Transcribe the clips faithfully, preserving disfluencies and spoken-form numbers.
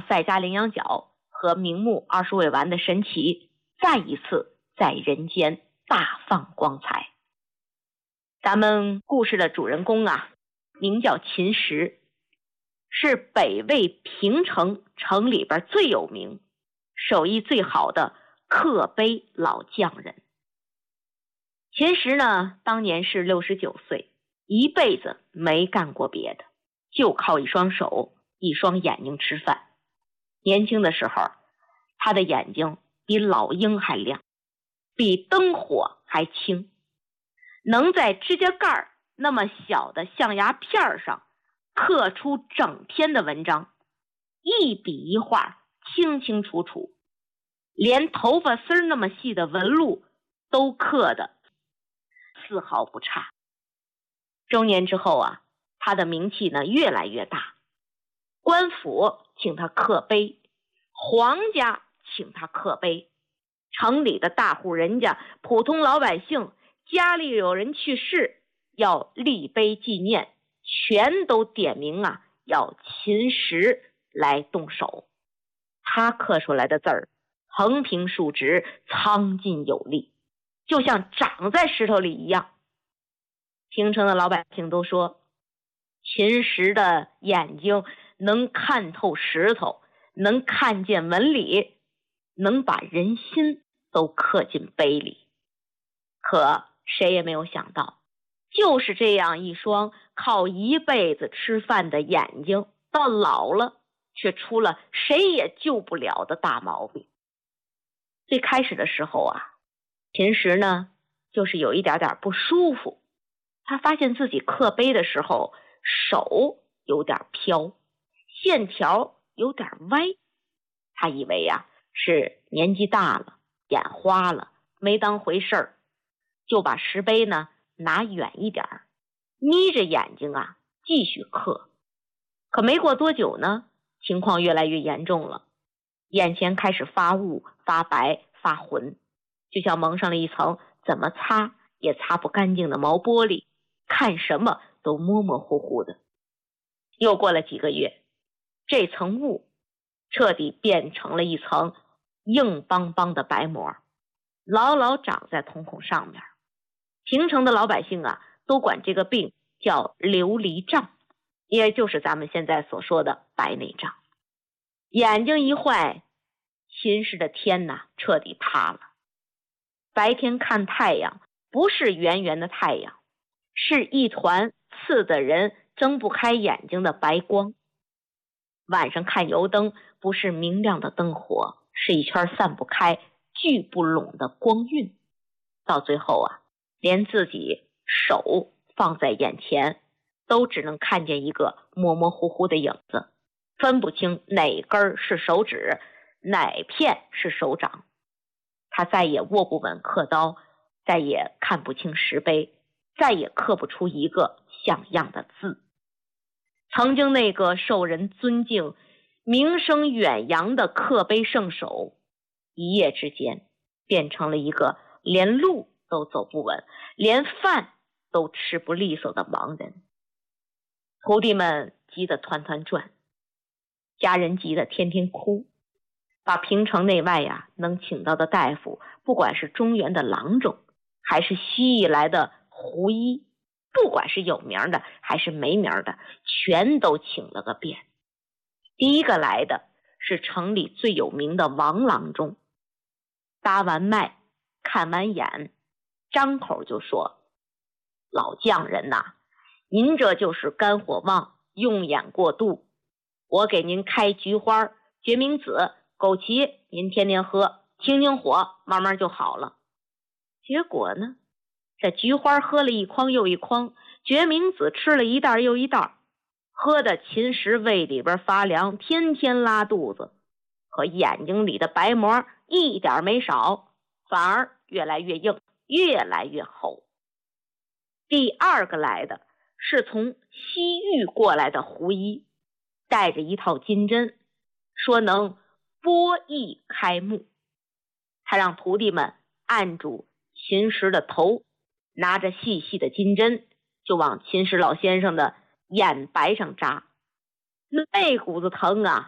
赛扎羚羊角和明目二十尾丸的神奇再一次在人间大放光彩。咱们故事的主人公啊，名叫秦时，是北魏平城城里边最有名、手艺最好的刻碑老匠人。秦时呢，当年是六十九岁，一辈子没干过别的，就靠一双手、一双眼睛吃饭。年轻的时候，他的眼睛比老鹰还亮，比灯火还清，能在指甲盖那么小的象牙片上刻出整篇的文章，一笔一画清清楚楚，连头发丝那么细的纹路都刻得丝毫不差。中年之后啊，他的名气呢越来越大，官府请他刻碑，皇家请他刻碑，城里的大户人家、普通老百姓，家里有人去世要立碑纪念，全都点名啊，要秦时来动手。他刻出来的字儿横平竖直，苍劲有力，就像长在石头里一样。平城的老百姓都说，秦时的眼睛能看透石头，能看见纹理，能把人心都刻进碑里。可谁也没有想到，就是这样一双靠一辈子吃饭的眼睛，到老了却出了谁也救不了的大毛病。最开始的时候啊，秦时呢就是有一点点不舒服，他发现自己刻碑的时候手有点飘，线条有点歪。他以为呀、啊、是年纪大了，眼花了，没当回事儿，就把石碑呢拿远一点，眯着眼睛啊继续刻。可没过多久呢，情况越来越严重了，眼前开始发雾、发白、发浑，就像蒙上了一层怎么擦也擦不干净的毛玻璃，看什么都模模糊糊的。又过了几个月，这层雾彻底变成了一层硬邦邦的白膜，牢牢长在瞳孔上面。平城的老百姓啊，都管这个病叫琉璃障，也就是咱们现在所说的白内障。眼睛一坏，秦时的天呐，彻底塌了。白天看太阳，不是圆圆的太阳，是一团刺得人睁不开眼睛的白光。晚上看油灯，不是明亮的灯火，是一圈散不开、聚不拢的光晕。到最后啊，连自己手放在眼前，都只能看见一个模模糊糊的影子，分不清哪根是手指，哪片是手掌。他再也握不稳刻刀，再也看不清石碑，再也刻不出一个像样的字。曾经那个受人尊敬、名声远扬的刻碑圣手，一夜之间变成了一个连路都走不稳，连饭都吃不利索的盲人。徒弟们急得团团转，家人急得天天哭，把平城内外呀、啊、能请到的大夫，不管是中原的郎中，还是西域来的胡医，不管是有名的还是没名的，全都请了个遍。第一个来的是城里最有名的王郎中，搭完脉，看完眼，张口就说：老匠人呐、啊，您这就是肝火旺，用眼过度，我给您开菊花、决明子、枸杞，您天天喝，清清火，慢慢就好了。结果呢，这菊花喝了一筐又一筐，决明子吃了一袋又一袋，喝的秦时胃里边发凉，天天拉肚子，可眼睛里的白膜一点没少，反而越来越硬，越来越厚。第二个来的是从西域过来的胡医，带着一套金针，说能拨翳开目。他让徒弟们按住秦时的头，拿着细细的金针就往秦时老先生的眼白上扎。那股子疼啊，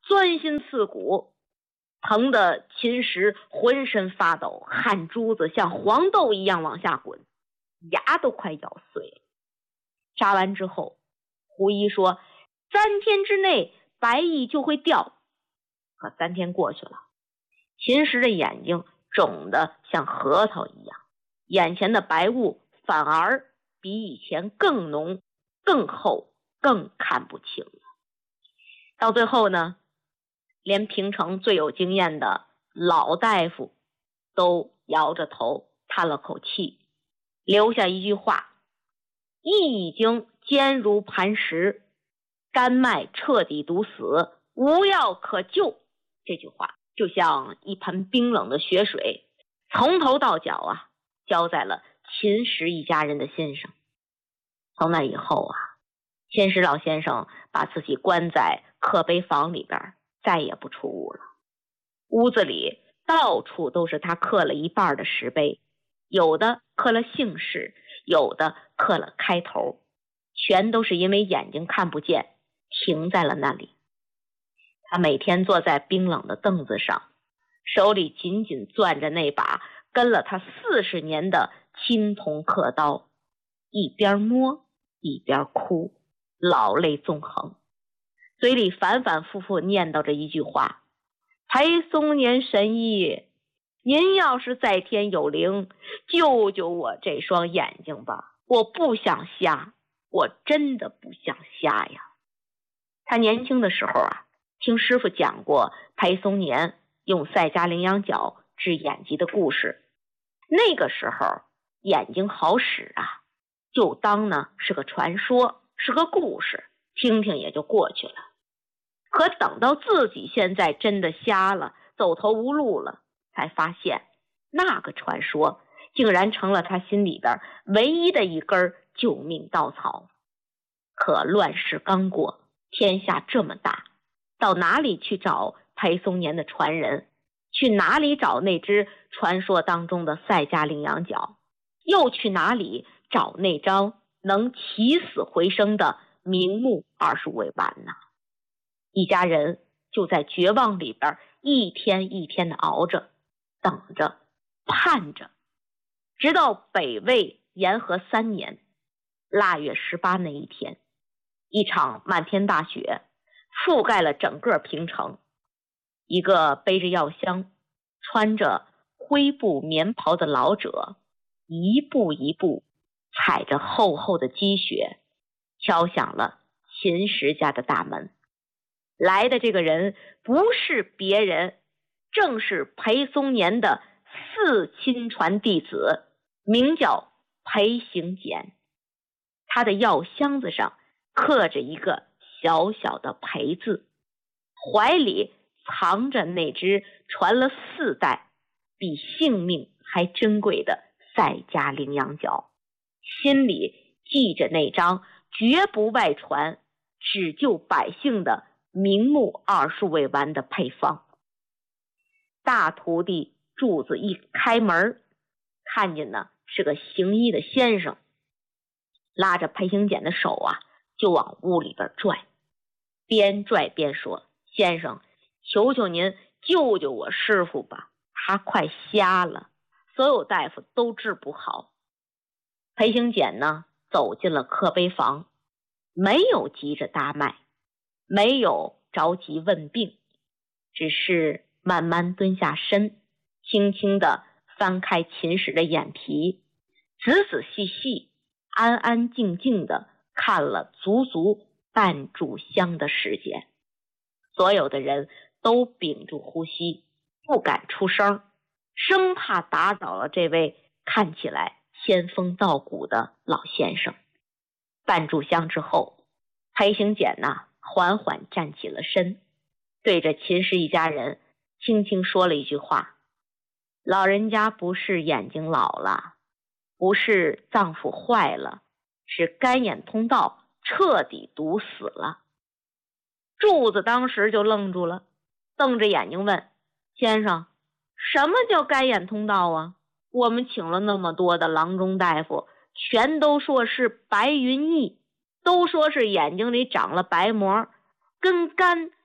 钻心刺骨，疼得秦时浑身发抖，汗珠子像黄豆一样往下滚，牙都快咬碎了。扎完之后，胡一说三天之内白翼就会掉。可三天过去了，秦时的眼睛肿得像核桃一样，眼前的白雾反而比以前更浓、更厚、更看不清了。到最后呢，连平城最有经验的老大夫都摇着头叹了口气，留下一句话：翼已经坚如磐石，肝脉彻底堵死，无药可救。这句话就像一盆冰冷的雪水，从头到脚啊浇在了秦时一家人的心上。从那以后啊，秦时老先生把自己关在刻碑房里边，再也不出屋了。屋子里到处都是他刻了一半的石碑，有的刻了姓氏，有的刻了开头，全都是因为眼睛看不见，停在了那里。他每天坐在冰冷的凳子上，手里紧紧攥着那把跟了他四十年的青铜刻刀，一边摸一边哭，老泪纵横，嘴里反反复复念叨着一句话：裴松年神医，您要是在天有灵，救救我这双眼睛吧，我不想瞎，我真的不想瞎呀。他年轻的时候啊，听师傅讲过裴松年用赛迦羚羊角治眼疾的故事，那个时候眼睛好使啊，就当呢是个传说，是个故事，听听也就过去了。可等到自己现在真的瞎了，走投无路了，才发现那个传说竟然成了他心里边唯一的一根救命稻草。可乱世刚过，天下这么大，到哪里去找裴松年的传人？去哪里找那只传说当中的赛迦羚羊角？又去哪里找那张能起死回生的明目二十五味丸呢？一家人就在绝望里边一天一天的熬着，等着，盼着，直到北魏延和三年腊月十八那一天，一场漫天大雪覆盖了整个平城。一个背着药箱穿着灰布棉袍的老者，一步一步踩着厚厚的积雪，敲响了秦时家的大门。来的这个人不是别人，正是裴松年的四亲传弟子，名叫裴行俭。他的药箱子上刻着一个小小的裴字，怀里藏着那只传了四代比性命还珍贵的赛迦羚羊角，心里记着那张绝不外传只救百姓的明目二十味丸的配方。大徒弟柱子一开门，看见呢是个行医的先生，拉着裴行俭的手啊就往屋里边拽，边拽边说：先生，求求您救救我师傅吧，他快瞎了，所有大夫都治不好。裴行俭呢走进了刻碑房，没有急着搭脉，没有着急问病，只是慢慢蹲下身，轻轻地翻开秦时的眼皮，仔仔细细安安静静地看了足足半炷香的时间。所有的人都屏住呼吸，不敢出声，生怕打扰了这位看起来仙风道骨的老先生。半炷香之后，裴行俭呐缓缓站起了身，对着秦氏一家人轻轻说了一句话：老人家不是眼睛老了，不是脏腑坏了，是肝眼通道彻底堵死了。柱子当时就愣住了，瞪着眼睛问：先生，什么叫肝眼通道啊？我们请了那么多的郎中大夫，全都说是白云翳，都说是眼睛里长了白膜，跟肝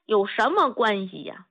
有什么关系呀？